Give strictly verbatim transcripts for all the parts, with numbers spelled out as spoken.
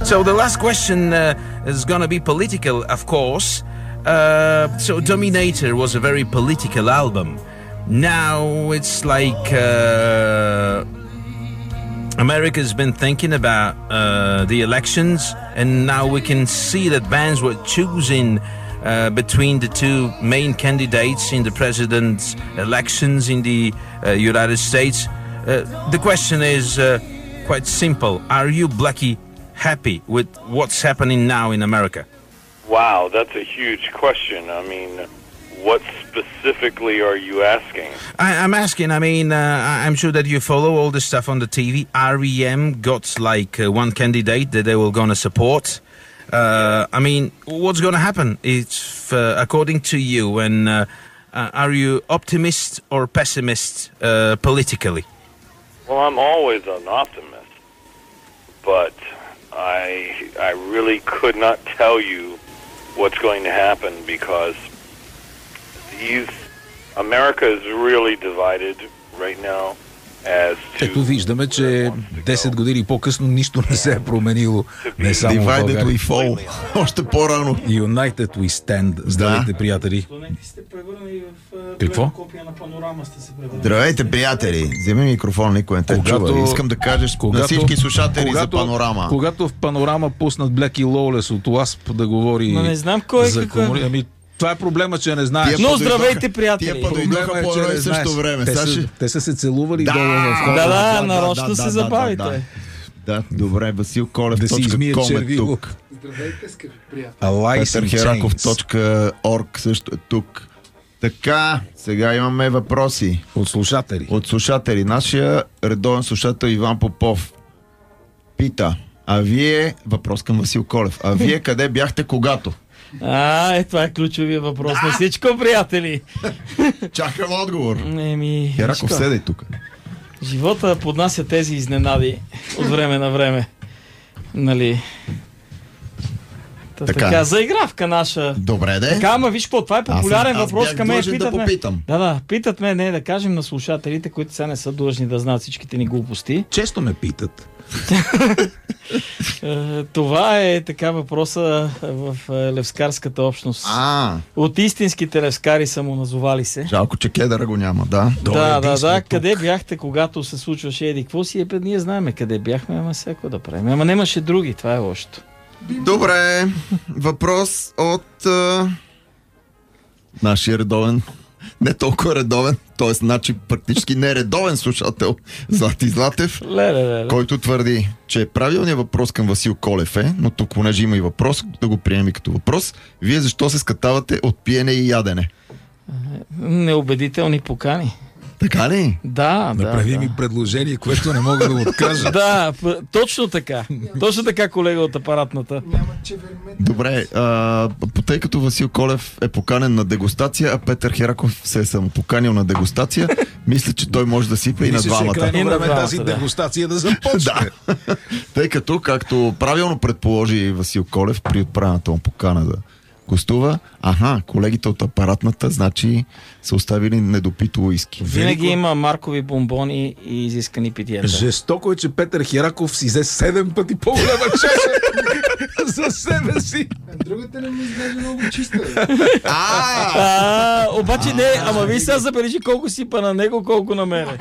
So the last question uh, is going to be political, of course. Uh, so Dominator was a very political album. Now it's like uh, America's been thinking about uh, the elections, and now we can see that bands were choosing uh, between the two main candidates in the president's elections in the uh, United States. Uh, the question is uh, quite simple. Are you, Blackie, happy with what's happening now in America? Wow, that's a huge question. I mean, what specifically are you asking? I, I'm asking, I mean, uh, I'm sure that you follow all the stuff on the T V. R E M got like uh, one candidate that they were going to support. Uh, I mean, what's going to happen? It's uh, according to you, and uh, uh, are you optimist or pessimist uh, politically? Well, I'm always an optimist, but I I really could not tell you what's going to happen because these America is really divided right now as to... Ето виждаме, че десет години по-късно нищо не се е променило. Не само в България. Divided we fall. Още по-рано. United we stand. Здравейте, приятели. Какво? Здравейте, приятели. Вземи микрофон, никой не те чува. Искам да кажеш когато, на всички слушатели когато, за Панорама. Когато в Панорама пуснат Блеки Лоулес от Ласп да говори... Но не знам кой е за комуни... Ами, това е проблема, че не знаеш. Но здравейте, приятели! Тия подойдоха по едно и също време. Те, са, те са се целували да, долу в хода. Да, да, да, нарочно да, се да, забавите. Да, да, да. Да, добре, Васил Колев да точка ком е тук. Здравейте, скъпи приятели. Петър Хераков точка орг също е тук. Така, сега имаме въпроси. От слушатели. От слушатели. Нашия редовен слушател Иван Попов пита, а вие, въпрос към Васил Колев, а вие къде бяхте когато? А, е, това е ключовия въпрос на всичко, приятели. Чакам отговор. Еми, Хераков, седай тук. Живота поднася тези изненади от време на време. Нали? Та, така. така, заигравка наша. Добре, де. Така, ама виж какво, това е популярен аз, въпрос към мен. Питат да попитам. Да, да, питат ме, не, да кажем на слушателите, които сега не са длъжни да знаят всичките ни глупости. Често ме питат. Това е така въпроса в левскарската общност. А. От истинските левскари са му назовали се. Жалко, че кедъра го няма, да. Да, да, да. Къде бяхте, когато се случваше еди какво си? Е, ние знаем къде бяхме, ама всеко да правим. Ама нямаше други, това е лошото. Добре, въпрос от uh, нашия редовен, не толкова редовен, т.е. значи практически нередовен слушател Злати Златев, ле, ле, ле. който твърди, че правилният въпрос към Васил Колев е, но тук понеже има и въпрос, да го приемем като въпрос, вие защо се скатавате от пиене и ядене? Неубедителни покани. Така ли? Да, да. Направи да. ми предложение, което не мога да откажа. Да, точно така. Точно така, колега от апаратната. Добре, а, тъй като Васил Колев е поканен на дегустация, а Петър Хераков се е самопоканил на дегустация, мисля, че той може да сипе и на двамата. Мисля, че е крайно време тази дегустация да започне. Да. Тъй като, както правилно предположи Васил Колев при отправената му покана да гостува, аха, колегите от апаратната, значи са оставили недопито уиски. Винаги Велико... има маркови бомбони и изискани питиета. Жестоко е, че Петър Хераков си взе седем пъти по-голяма чаша за себе си. Другата не ми изглежда много чиста. А, обаче не, ама ви сега забележи колко сипа на него, колко на мене.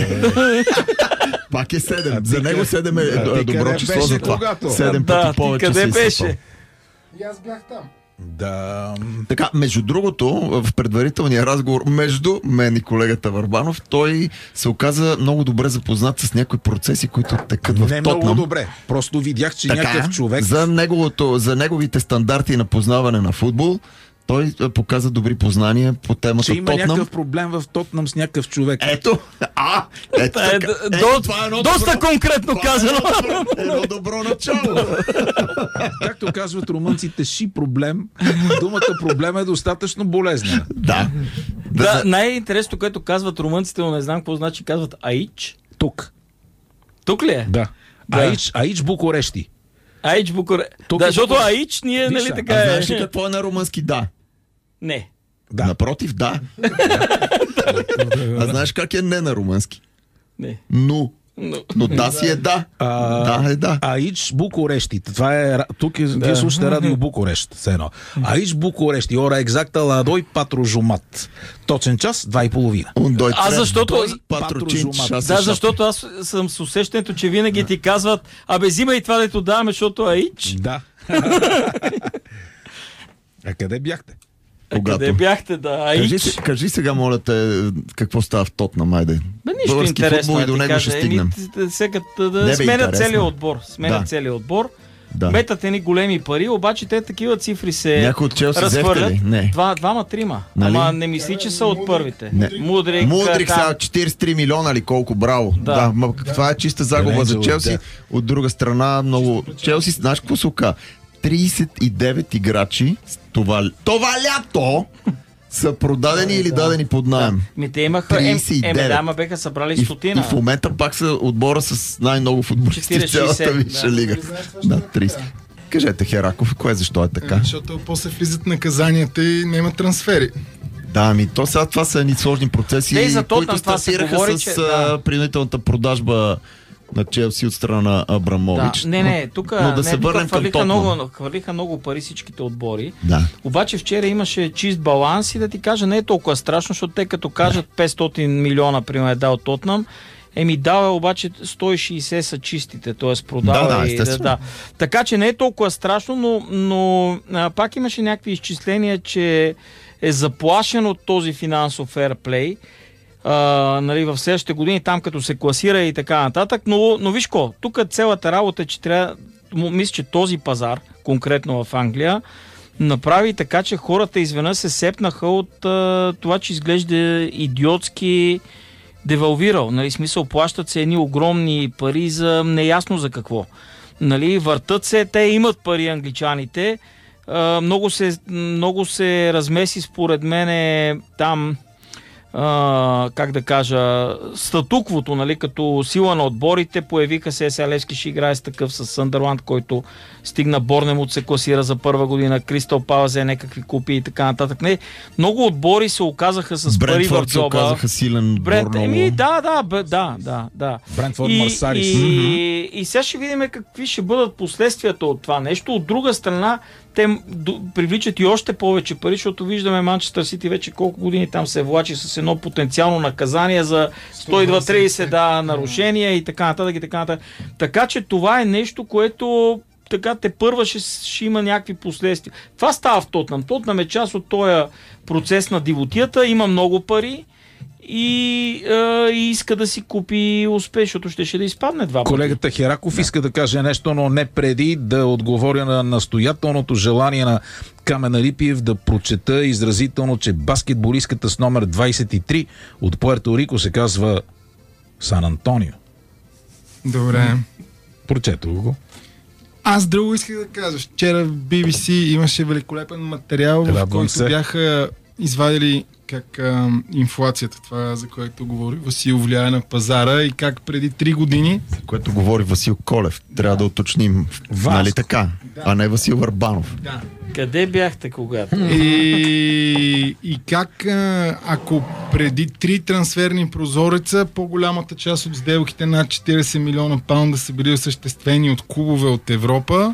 Пак е седем. За него седем е добро число за това. седем пъти повече. Къде беше? И аз бях там. Да. Така, между другото, в предварителния разговор между мен и колегата Върбанов, той се оказа много добре запознат с някои процеси, които текат в Не Тотнам. много добре. Просто видях, че така, някакъв човек... За, неговото, за неговите стандарти на познаване на футбол, той показа добри познания по темата че има Тотнам. някакъв проблем в Тотнам с някакъв човек. Ето! А! Ето е, така. до, Ето, това е едно доста добро, конкретно това казано. Е едно, добро, едно добро начало. Както казват румънците, ши проблем. Думата проблем е достатъчно болезнена. Да. Да, най-интересното, което казват румънците, но не знам какво значи, казват аич. Тук. Тук ли е? Да. Да. Аич, Аич Букурешти. Аич Букурешти. Тук Да, е защото Букур... аич ние, нали Виж, така А е. знаеш ли какво е на румънски да? Не. Да. Напротив, да. А знаеш как е не на румънски? Не. Ну. Но, Но да си е да. А, Да е да. Аич Букурешти. Това е, тук е, да. Вие слушате радио Букурещ. Все едно. Аич Букурешти. Ора екзакта ладой патрожумат. Точен час, два и половина. А защото... Патрожумат. Да, защото аз съм с усещането, че винаги ти казват, абе, взимай това, дето даваме, защото Аич. Да. А къде бяхте? Когато... Къде бяхте, да? Аич. Кажи, се- кажи сега, моля те, какво става в Тотнам, айде. Бе, нищо Български интересно, футбол и да до ти него кажа. ще стигнем. Еми, сега да, да Не, бе, сменят интересно. целият отбор. Сменят Да. целият отбор. Да. Метат едни големи пари, обаче те такива цифри се Някой от Челси взехте разхвърлят. ли? Не. Два, двама, трима. Нали? Ама не мисли, че са от първите. Не. Мудрик, Мудрик там. сега четиридесет и три милиона или колко, браво. Да. Да, ма, това е чиста загуба за Енджел, Челси. да. От друга страна, много... Челси, знаеш какво се оказа? тридесет и девет играчи това, това лято са продадени или дадени под наем. Ми те имаха, ем, тридесет и девет. еме, да, ма беха събрали И, в- стотина. и в момента пак са отбора с най-много футболисти в четиридесет цялата шейсет, Висша да. лига. Нали знаеш това ще Да, е така? тридесет. Кажете, Хераков, кое защо е така? Ами, защото после влизат наказанията и няма трансфери. Да, ами то сега това са едни сложни процеси, Те и за Тотнам които това се стартираха говори, с че- а, да. принудителната продажба на Челси от страна на Абрамович. Да, не, не, тук но да не, се тук върнем към хвърлиха Тотнам. много, хвърлиха много пари всичките отбори. Да. Обаче вчера имаше чист баланс и да ти кажа, не е толкова страшно, защото те като кажат петстотин милиона, примерно е дал Тотнам, еми дава обаче сто и шейсет са чистите, т.е. продава Да, да, и да, естествено. да. Така че не е толкова страшно, но, но а, пак имаше някакви изчисления, че е заплашен от този финансов фейрплей. Uh, нали, в следващите години, там като се класира и така нататък, но, но виж ко, тук цялата работа е, че трябва, м- мисля, че този пазар, конкретно в Англия, направи така, че хората изведнъж се сепнаха от uh, това, че изглежда идиотски девалвирал. Нали, смисъл, плащат се едни огромни пари за неясно за какво. Нали, въртат се, те имат пари англичаните, uh, много, се, много се размеси според мене там Uh, как да кажа, статуквото, нали, като сила на отборите, появиха се, сега Левски ще играе с такъв с Съндърланд, който стигна Борнемут, се класира за първа година, Кристал Палас взе някакви купи и така нататък. Не, много отбори се оказаха с пари в Брентфорд се джоба. оказаха силен Брент, отбор. еми, много. да, да, бе, да, да, да. Брентфорд, И, Марсалис. и, и сега ще видим какви ще бъдат последствията от това нещо. От друга страна, те д- привличат и още повече пари, защото виждаме Манчестър Сити вече колко години там се влачи с едно потенциално наказание за сто и двадесет да, нарушения и така нататък и така нататък. Така че това е нещо, което така те първа ще, ще има някакви последствия. Това става в Тотнам. Тотнам е част от този процес на дивотията, има много пари и, е, и иска да си купи успех, защото ще, ще да изпадне два пъти. Колегата Хераков да. иска да каже нещо, но не преди да отговоря на настоятелното желание на Камен Алипиев да прочета изразително, че баскетболистката с номер двадесет и три от Пуерто Рико се казва Сан Антонио. Добре. Прочето го. Аз друго исках да кажа. Вчера в Би Би Си имаше великолепен материал, в Радвам който се. бяха извадили как а, инфлацията, това за което говори Васил, влияе на пазара и как преди три години Което говори Васил Колев. Трябва да уточним. Васко. Нали така? А не Васил Върбанов. да. Къде бяхте когато? И, и как а, ако преди три трансферни прозореца по-голямата част от сделките над четиридесет милиона паунда са били осъществени от клубове от Европа,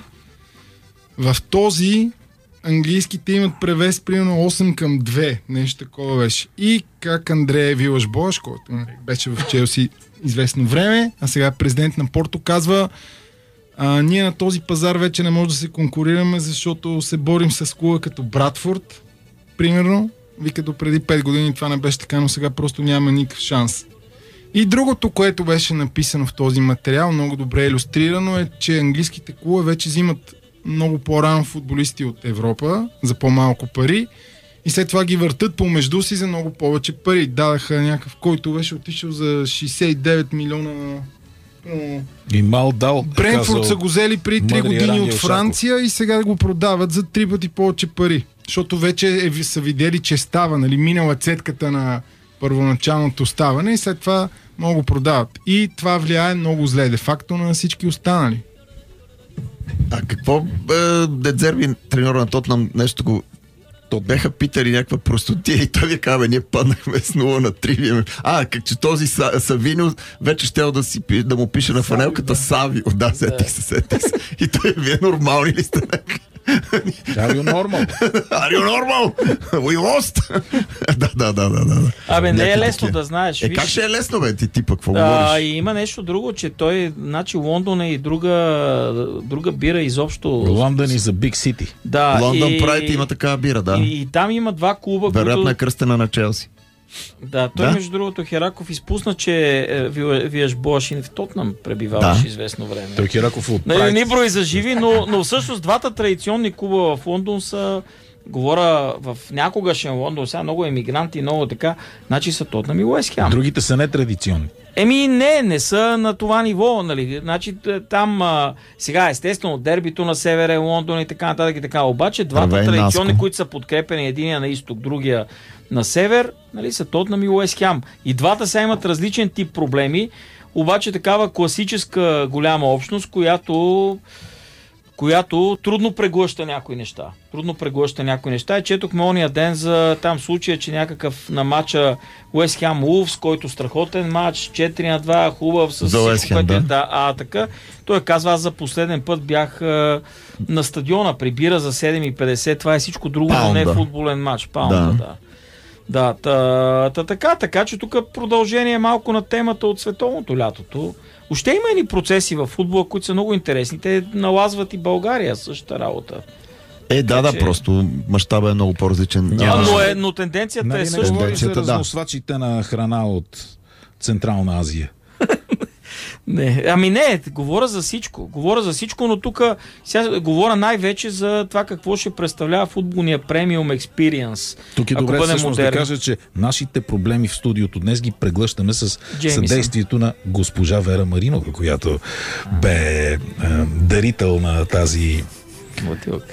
в този английските имат превес примерно осем към две, нещо такова беше. И как Андрея Вилаш Бош, който нали, беше в Челси известно време, а сега президент на Порто, казва: а, ние на този пазар вече не може да се конкурираме, защото се борим с клуба като Братфорд, примерно. Вика, до преди пет години това не беше така, но сега просто няма никакъв шанс. И другото, което беше написано в този материал, много добре илюстрирано, е, че английските клубове вече взимат много по-рано футболисти от Европа за по-малко пари и след това ги въртат помежду си за много повече пари. Дадаха някакъв, който беше отишъл за шейсет и девет милиона. И мал дал. Брентфорд са го взели преди три мъдрият години Рангел от Франция и сега го продават за три пъти повече пари. Защото вече е, са видели, че става, нали, минала цетката на първоначалното ставане и след това много продават. И това влияе много зле, де факто, на всички останали. А какво е, Дедзерби, треньор на Тотнам, нещо го Тот. Беха питали някаква простотия и той ви казва, ние паднахме с нула на три. А, как че този Са, Савино вече щел да, си, да му пише на фанелката Савио. Да, сетих се, сетих се. И той, вие нормални ли сте? Are you normal? Are you normal? We lost? да, да, да, да, да. Абе, не е Някакви лесно такива. да знаеш. Е, виж, как ще е лесно, бе, ти типа, какво а, говориш? и има нещо друго, че той, значи Лондон е и друга, друга бира изобщо. Лондон is a big city. Да, Лондон и, Прайд има такава бира, да. И, и там има два клуба, Вероятно които... е кръстена на Челси. Да, той Да? между другото Хераков изпусна, че е, Виеш Боашин в Тотнам пребиваваше Да. известно време. Той Хераков от Нали, Прайд. ни брои за живи, но, но всъщност двата традиционни клуба в Лондон са, говоря в някогашен Лондон, сега много емигранти, много така, значи са Тотнам и Уест Хем. Другите са нетрадиционни. Еми не, не са на това ниво, нали, значи там а, сега естествено дербито на север е Лондон и така нататък и така, обаче двата Рвей традиционни, Наско. които са подкрепени, единия на изток, другия на север, нали, са Тотнам и Уест Хем. И двата сега имат различен тип проблеми, обаче такава класическа голяма общност, която която трудно преглъща някои неща. Трудно преглъща някои неща. И четохме ония ден за там случая, че някакъв на матча Уест Хем Улфс, който страхотен матч, четири на два, хубав с За Уест всичко, Хем, което е- да. да. А така, той казва, аз за последен път бях а, на стадиона, прибира за седем и петдесет, това е всичко друго, но не е Паунда. футболен матч. Паунда, Да. да. Да, та, та, така, така, че тук продължение малко на темата от световното лятото. Още има едни процеси в футбола, които са много интересни. Те налазват и България същата работа. Е, да, да, че- просто мащаба е много по-различен. А, Няма. но, е, но тенденцията Нали е не също. говориш за Тенденцията, да. разносвачите на храна от Централна Азия? Не, ами не, говоря за всичко. Говоря за всичко, но тук сега говоря най-вече за това какво ще представлява футболния премиум експириенс. Тук е Ако добре бъде всъщност да модерен. кажа, че нашите проблеми в студиото днес ги преглъщаме с Джеймисън. съдействието на госпожа Вера Маринова, която бе е, дарител на тази Бутилка.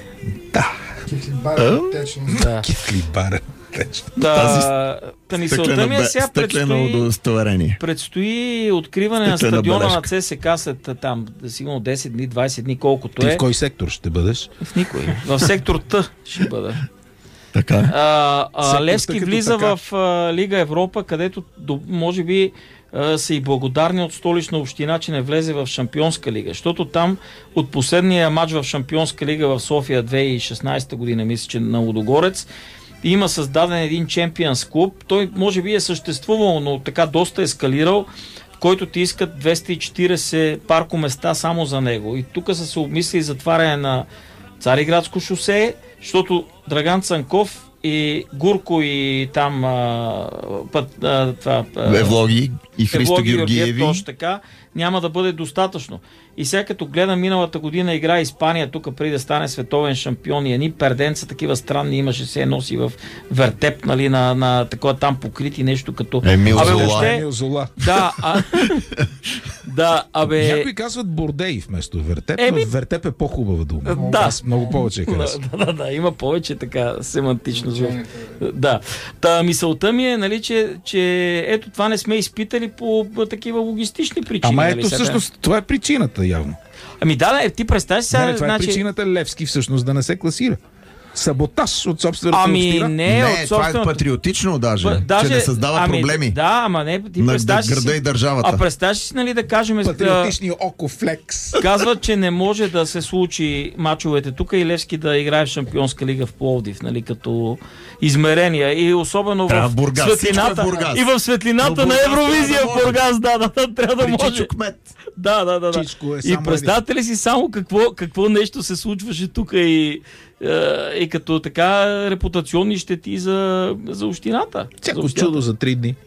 Да. кифлибара. Да, та мисълта ми е бе- сега стеклено предстои, удостоверение. предстои откриване на Стеклена стадиона бележка. на ЦСК след там, сигурно десет дни, двайсет дни, колкото Ти е. в кой сектор ще бъдеш? В никой. В сектор Т ще бъда. Така е. А, а, Сектор Левски Т като влиза така. в а, Лига Европа, където до, може би а, са и благодарни от Столична община, че не влезе в Шампионска лига. Защото там от последния матч в Шампионска лига в София две хиляди и шестнадесета година, мисля, че на Лудогорец, има създаден един Champions клуб. Той може би е съществувал, но така доста ескалирал, в който ти искат двеста и четиридесет паркоместа само за него. И тук са се обмисли затваряне на Цариградско шосе, защото Драган Цанков и Гурко и там а, път, а, това, а, Евлоги и Христо Евлоги Георгиеви. точно така, няма да бъде достатъчно. И сега като гледам миналата година игра Испания тук преди да стане световен шампион и едни перденца такива странни имаше, се носи в вертеп, нали, на, на такова там покрити нещо като... Емил Абе, Зола. въобще- Емил Зола. Да, а... да, абе... Някои казват бордей вместо вертеп, Еми- но вертеп е по-хубава дума. Да. Аз много повече харесвам. Да, да, да, има повече така семантичност. в- Да. Та мисълта ми е, нали, че, че ето това не сме изпитали по, по такива логистични причини. Ама нали, ето сега. всъщност това е причината явно. Ами да, да, ти представяш сега, Не, не, това значи... е причината Левски всъщност да не се класира. Саботаж от собствената Ами община. не, Не, от това е собственото... патриотично даже, Ба- че не създава ами, проблеми Да, ама не, ти на представяш града си... и държавата. А представяш си, нали, да кажем... а, Патриотичния окофлекс. Казват, че не може да се случи мачовете тук и Левски да играе в Шампионска лига в Пловдив, нали, като измерения. И особено Трябва в в Бургас, светлината, всичко е в Бургас. и в светлината Но на Бургас Евровизия трябва да в Бургас, да, да, да, трябва да При може. Чичо Кмет. Да, да, да. да. Чичко е И само представете ли си само какво, какво нещо се случваше тук и, е, и като така репутационни щети за, за общината. За Всяко общината. чудо за три дни.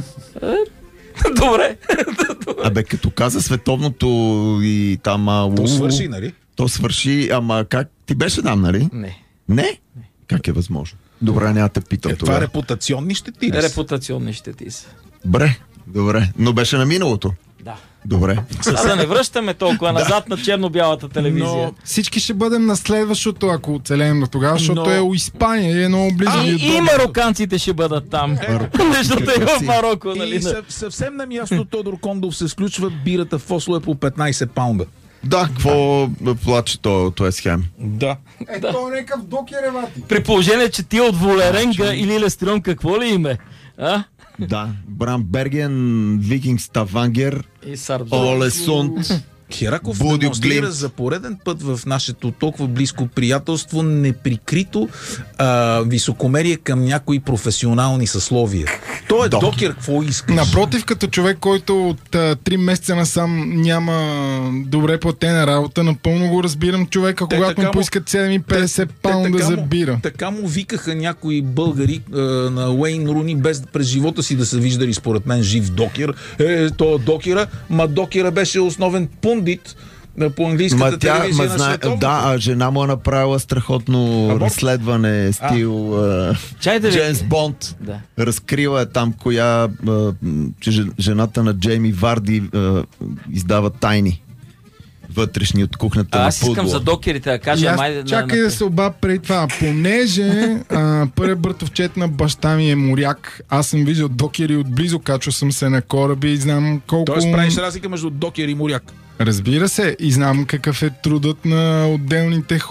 Добре. Абе, като каза световното и там... А, То у- свърши, нали? То свърши, ама как? Ти беше там, нали? Не. Не? Как е възможно? Добре, няма те питам Е, това тогава. репутационни щети ли са? Репутационни щети са. Добре, добре. Но беше на миналото. Да. Добре. А да не връщаме толкова назад на черно-бялата телевизия. Но всички ще бъдем на следващото, ако оцелеем до тогава, защото Но- е у Испания и е много близо. А, и е и, и удобно. мароканците ще бъдат там. Защото е в Марокко, нали? И съв, съвсем на място Тодор Кондов се сключва бирата в Осло е по петнайсет паунда. Да, какво плаче този схем? Да. Е, то е някакъв докер, евати. При положение, че ти от Волеренга или Лестрон, какво ли име? А? Да, Бран Берген, Викинг Ставангер, И Сарбзон. Олесунд. Хераков Будил демонстрира Глинт. за пореден път в нашето толкова близко приятелство неприкрито а, високомерие към някои професионални съсловия. Той е Докер. докер, какво искаш? Напротив, като човек, който от а, три месеца насам няма добре платена работа, напълно го разбирам човека, Те когато така му му- поискат седем и петдесет Те паунда така за му- бира. Така му викаха някои българи а, на Уейн Руни, без през живота си да са виждали според мен жив докер. Е, то докера, ма докера беше основен пундит а, по английската Ма тя, телевизия ма, на зна... световната. да, а жена му е направила страхотно Аборт? разследване, стил а, Чай да ви- Джеймс Бонд. Да. Разкрила е там коя, а, м, че жен- жената на Джейми Варди а, издава тайни вътрешни от кухнята А, на аз искам пудла. за докерите да И кажа, аз май, чакай на, да се оба преди това. Понеже а, първият братовчет на баща ми е моряк, аз съм виждал докери отблизо, качвал съм се на кораби и знам колко... Тоест правиш разлика между докер и моряк. Разбира се, и знам какъв е трудът на отделните